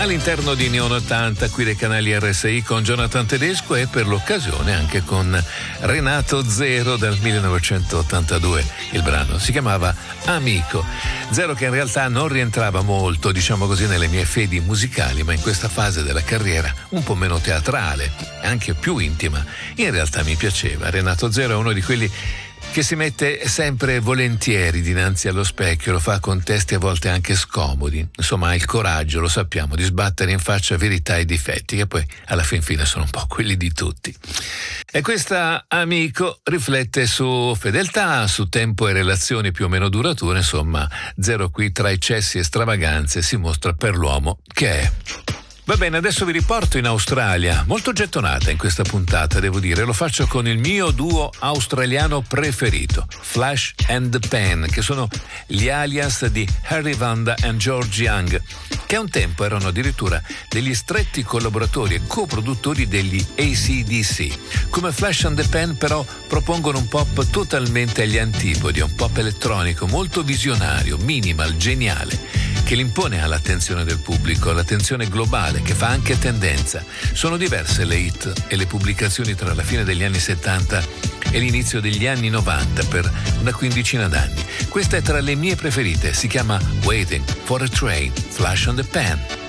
all'interno di Neon 80 qui dei canali RSI con Jonathan Tedesco e per l'occasione anche con Renato Zero dal 1982. Il brano si chiamava Amico. Zero che in realtà non rientrava molto, diciamo così, nelle mie fedi musicali, ma in questa fase della carriera un po' meno teatrale, anche più intima. In realtà mi piaceva. Renato Zero è uno di quelli che si mette sempre volentieri dinanzi allo specchio, lo fa con testi a volte anche scomodi. Insomma, ha il coraggio, lo sappiamo, di sbattere in faccia verità e difetti, che poi alla fin fine sono un po' quelli di tutti. E questa Amico riflette su fedeltà, su tempo e relazioni più o meno durature, insomma, Zero qui tra eccessi e stravaganze si mostra per l'uomo che è. Va bene, adesso vi riporto in Australia, molto gettonata in questa puntata, devo dire. Lo faccio con il mio duo australiano preferito, Flash and the Pen, che sono gli alias di Harry Vanda e George Young, che a un tempo erano addirittura degli stretti collaboratori e coproduttori degli AC/DC. Come Flash and the Pen però propongono un pop totalmente agli antipodi, un pop elettronico molto visionario, minimal, geniale, che l'impone all'attenzione del pubblico, all'attenzione globale, che fa anche tendenza. Sono diverse le hit e le pubblicazioni tra la fine degli anni 70 e l'inizio degli anni 90 per una quindicina d'anni. Questa è tra le mie preferite, si chiama Waiting for a Train, Flash on the Pan.